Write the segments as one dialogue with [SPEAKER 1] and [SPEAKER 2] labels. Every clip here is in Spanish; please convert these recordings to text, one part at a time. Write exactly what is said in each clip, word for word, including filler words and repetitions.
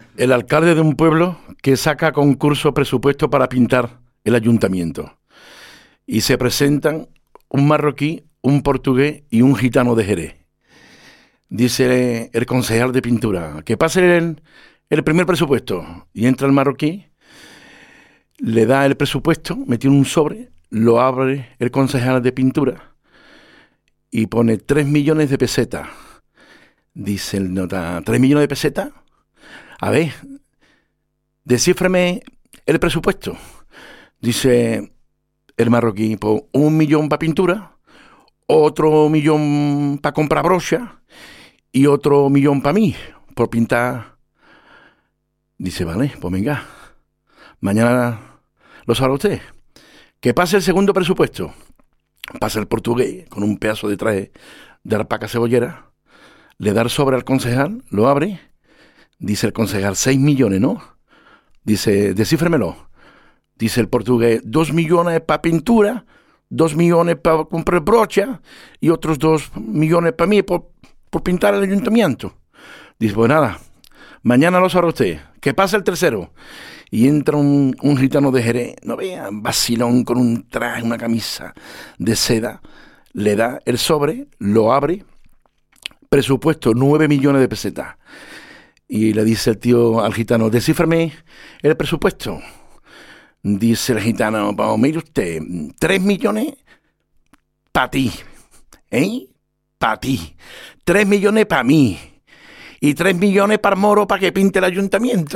[SPEAKER 1] El alcalde de un pueblo que saca concurso presupuesto para pintar el ayuntamiento. Y se presentan un marroquí, un portugués y un gitano de Jerez. Dice el concejal de pintura, que pase el, el primer presupuesto. Y entra el marroquí, le da el presupuesto, metió en un sobre, lo abre el concejal de pintura y pone tres millones de pesetas. Dice el nota, ¿tres millones de pesetas? A ver, descíframe el presupuesto. Dice el marroquí, pues un millón para pintura, otro millón para comprar brocha y otro millón para mí, por pintar. Dice, vale, pues venga, mañana lo sabrá usted. Que pase el segundo presupuesto. Pasa el portugués con un pedazo de traje de alpaca cebollera, le da el sobre al concejal, lo abre. Dice el concejal, seis millones, ¿no? Dice, descífremelo. Dice el portugués, dos millones para pintura, dos millones para comprar brocha y otros dos millones para mí por, por pintar el ayuntamiento. Dice, pues nada, mañana lo sabrá usted. Que pasa el tercero. Y entra un, un gitano de Jerez, no vean, vacilón con un traje, una camisa de seda. Le da el sobre, lo abre, presupuesto nueve millones de pesetas. Y le dice el tío al gitano, descíframe el presupuesto. Dice el gitano, pues mire usted, tres millones para ti, ¿eh? Para ti. Tres millones para mí. Y tres millones para Moro para que pinte el ayuntamiento.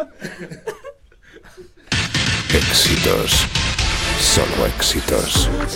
[SPEAKER 2] Éxitos, solo éxitos.